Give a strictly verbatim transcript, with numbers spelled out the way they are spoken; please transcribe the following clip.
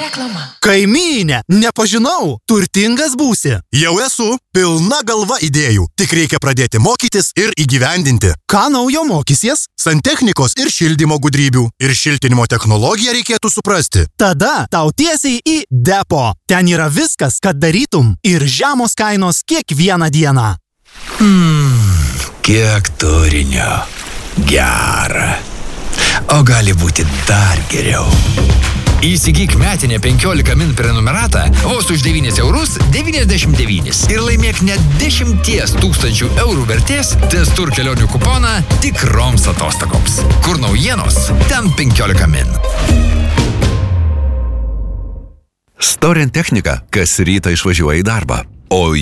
Reklama. Kaimynė, nepažinau, turtingas būsi. Jau esu, pilna galva idėjų, tik reikia pradėti mokytis ir įgyvendinti. Ką naujo mokysies? Santechnikos ir šildymo gudrybių. Ir šiltinimo technologiją reikėtų suprasti. Tada tau tiesiai į depo. Ten yra viskas, kad darytum ir žemos kainos kiekvieną dieną. Mmm, kiek turinio. Gera. O gali būti dar geriau. Įsigyk metinę penkiolika min prenumeratą vos už devynis eurus devyniasdešimt devynis ir laimėk net dešimties tūkstančių eurų vertės Testur kelionių kuponą tikroms atostogoms. Kur naujienos, ten penkiolika min. Storent technika kas rytą išvažiuoja į darbą, o